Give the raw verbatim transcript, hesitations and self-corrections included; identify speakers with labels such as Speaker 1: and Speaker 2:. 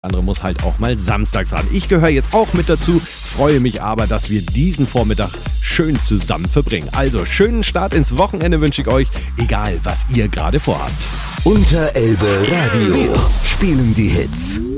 Speaker 1: andere muss halt auch mal samstags ran. Ich gehöre jetzt auch mit dazu, freue mich aber, dass wir diesen Vormittag schön zusammen verbringen. Also schönen Start ins Wochenende wünsche ich euch, egal was ihr gerade vorhabt.
Speaker 2: Unter Elbe Radio spielen die Hits.